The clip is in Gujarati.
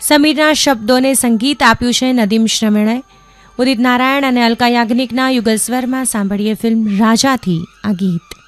સમીરના શબ્દોને સંગીત આપ્યું છે નદીમ શ્રવણે. ઉદિત નારાયણ અને અલકા યાજ્ઞિકના યુગલ સ્વરમાં સાંભળીએ ફિલ્મ રાજાથી આ ગીત.